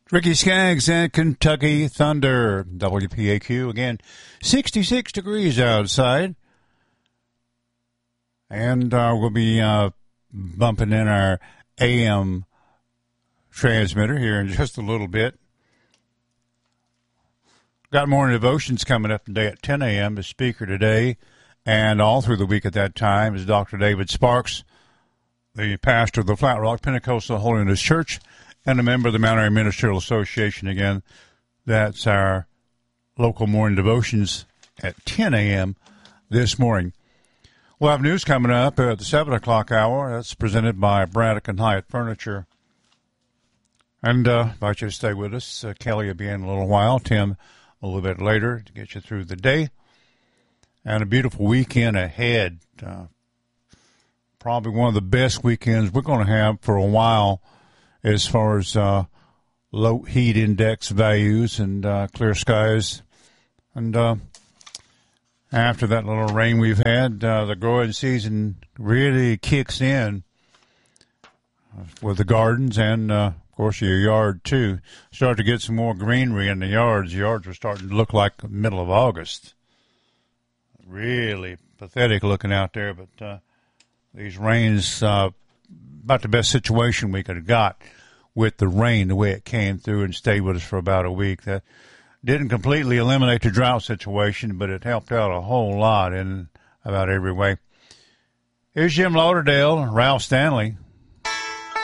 Ricky Skaggs and Kentucky Thunder, WPAQ. Again, 66 degrees outside. And we'll be bumping in our AM transmitter here in just a little bit. Got morning devotions coming up today at 10 a.m. The speaker today and all through the week at that time is Dr. David Sparks, the pastor of the Flat Rock Pentecostal Holiness Church and a member of the Mount Airy Ministerial Association. Again, that's our local morning devotions at 10 a.m. this morning. We'll have news coming up at the 7 o'clock hour. That's presented by Braddock and Hyatt Furniture. And invite you to stay with us. Kelly will be in a little while. Tim a little bit later to get you through the day. And a beautiful weekend ahead. Probably one of the best weekends we're going to have for a while as far as low heat index values and clear skies. And after that little rain we've had, the growing season really kicks in with the gardens and, of course, your yard, too. Start to get some more greenery in the yards. The yards are starting to look like the middle of August. Really pathetic looking out there, but these rains, about the best situation we could have got with the rain, the way it came through and stayed with us for about a week. That didn't completely eliminate the drought situation, but it helped out a whole lot in about every way. Here's Jim Lauderdale, Ralph Stanley,